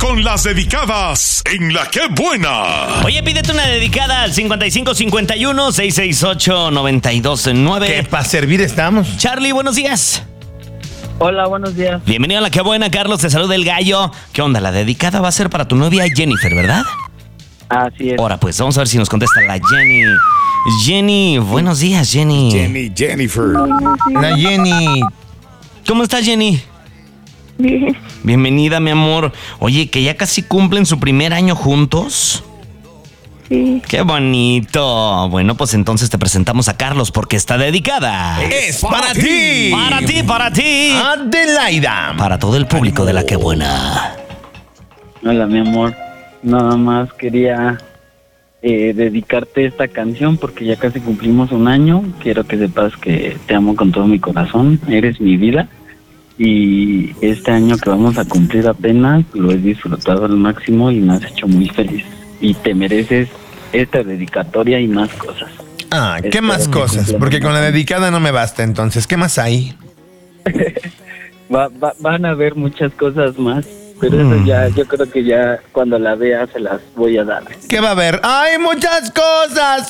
con las dedicadas en La Qué Buena. Oye, pídete una dedicada al 5551-668-929. Que para servir estamos. Charlie, buenos días. Hola, buenos días. Bienvenido a La Qué Buena, Carlos, te saluda el gallo. ¿Qué onda? La dedicada va a ser para tu novia Jennifer, ¿verdad? Así es. Ahora pues, vamos a ver si nos contesta la Jenny. Jenny, buenos días, Jenny. Jennifer. La Jenny. ¿Cómo estás, Jenny? Bien. Bienvenida, mi amor. Oye, que ya casi cumplen su primer año juntos. Sí. ¡Qué bonito! Bueno, pues entonces te presentamos a Carlos porque está dedicada. Es para ti. Para ti, para ti. Adelaida. Para todo el público de La Qué Buena. Hola, mi amor. Nada más quería dedicarte esta canción porque ya casi cumplimos un año. Quiero que sepas que te amo con todo mi corazón. Eres mi vida. Y este año que vamos a cumplir apenas lo he disfrutado al máximo y me has hecho muy feliz. Y te mereces esta dedicatoria y más cosas. Ah, ¿qué Espero más que cosas? cumpla. Porque con la dedicada no me basta, entonces, ¿qué más hay? Van a haber muchas cosas más, pero eso ya, yo creo que ya cuando la vea se las voy a dar. ¿Qué va a haber? ¡Hay muchas cosas!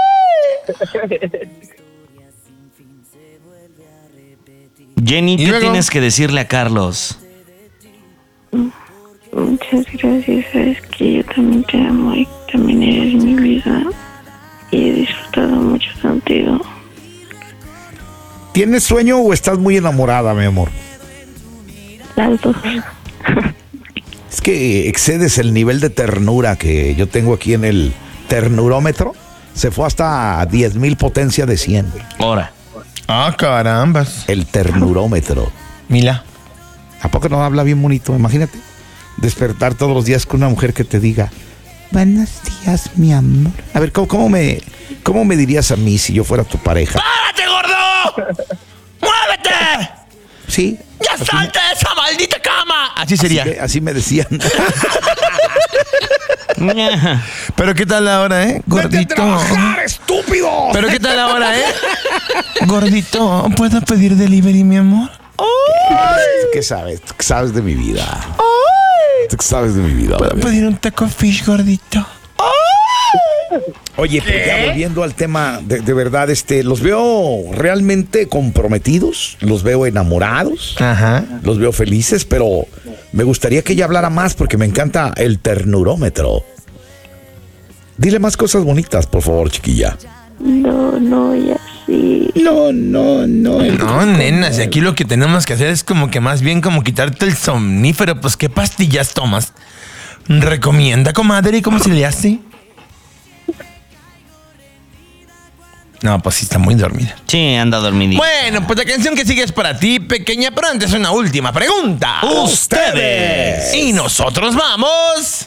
Jenny, ¿Y ¿qué luego? tienes que decirle a Carlos? Muchas gracias. Sabes que yo también te amo y también eres mi vida. Y he disfrutado mucho contigo. ¿Tienes sueño o estás muy enamorada, mi amor? Las dos. Es que excedes el nivel de ternura que yo tengo aquí en el ternurómetro. Se fue hasta 10,000 potencia de 100. Ahora. Ah, carambas. El ternurómetro. Mila. ¿A poco no habla bien bonito? Imagínate despertar todos los días con una mujer que te diga: buenos días, mi amor. A ver, ¿cómo me dirías a mí si yo fuera tu pareja? ¡Párate, gordo! ¡Muévete! Sí. ¡Ya salte de esa maldita cama! Así sería. Así me decían. Pero ¿qué tal ahora, gordito? ¡Estúpido! Pero ¿qué tal ahora, Gordito, ¿puedo pedir delivery, mi amor? ¿Qué sabes? ¿Qué sabes de mi vida? ¿Qué sabes de mi vida? ¿Puedo pedir un taco fish, gordito? Oye, pues ya volviendo al tema, de verdad, los veo realmente comprometidos, los veo enamorados, Ajá. los veo felices, pero me gustaría que ella hablara más porque me encanta el ternurómetro. Dile más cosas bonitas, por favor, chiquilla. No, y así. No. No, nena, si aquí lo que tenemos que hacer es como que más bien como quitarte el somnífero, pues ¿qué pastillas tomas? ¿Recomienda, comadre? ¿Cómo se le hace? No, pues sí está muy dormida. Sí, anda dormidito. Bueno, pues la canción que sigue es para ti, pequeña, pero antes una última pregunta. ¡Ustedes! Y nosotros vamos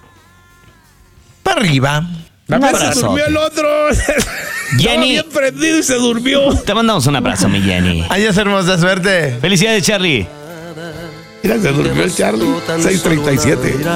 para arriba. Se abrazote. durmió el otro. Jenny. Estaba bien prendido y se durmió. Te mandamos un abrazo, mi Jenny. Adiós, hermosa suerte. Felicidades, Charlie. Mira, se durmió el Charlie. 6:37.